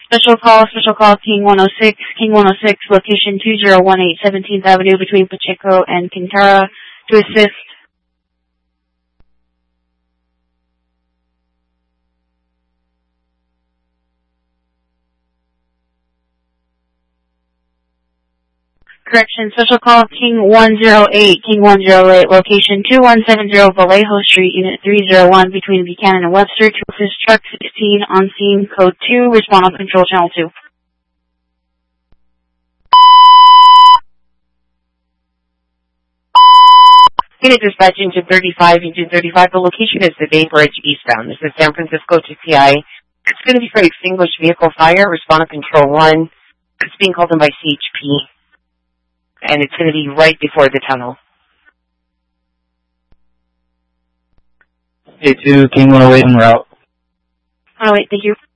Special call, King 106, location 2018 17th Avenue between Pacheco and Quintara to assist. Correction, special call, King 108, location 2170 Vallejo Street, Unit 301, between Buchanan and Webster, to assist Truck 16 on scene, Code 2, respond on Control Channel 2. Unit dispatch, Engine 35, the location is the Bay Bridge eastbound. This is San Francisco to TI. It's going to be for extinguished vehicle fire, respond on Control 1. It's being called in by CHP. And it's going to be right before the tunnel. K2, King 108 en route. 108, thank you.